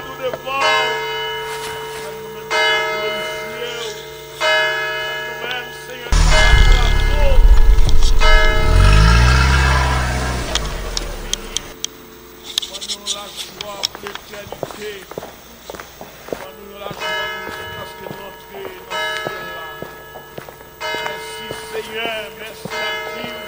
nous devant. Ça nous mène à glorifier. Ça nous mène, Seigneur, à la nous la joie pour l'éternité. Nous la joie parce que notre dans ce ciel-là. Merci Seigneur, merci à Dieu.